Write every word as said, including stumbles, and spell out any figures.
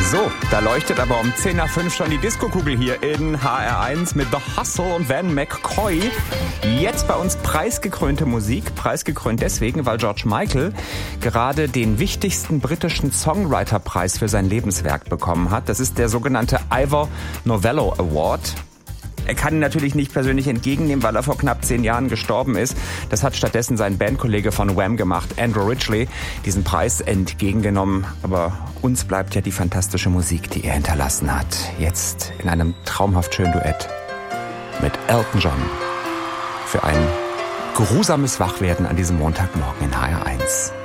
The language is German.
So, da leuchtet aber um zehn nach fünf schon die Diskokugel hier in H R eins mit The Hustle und Van McCoy. Jetzt bei uns preisgekrönte Musik. Preisgekrönt deswegen, weil George Michael gerade den wichtigsten britischen Songwriter-Preis für sein Lebenswerk bekommen hat. Das ist der sogenannte Ivor Novello Award. Er kann ihn natürlich nicht persönlich entgegennehmen, weil er vor knapp zehn Jahren gestorben ist. Das hat stattdessen sein Bandkollege von Wham gemacht, Andrew Ridgeley, diesen Preis entgegengenommen. Aber uns bleibt ja die fantastische Musik, die er hinterlassen hat. Jetzt in einem traumhaft schönen Duett mit Elton John für ein geruhsames Wachwerden an diesem Montagmorgen in H R eins.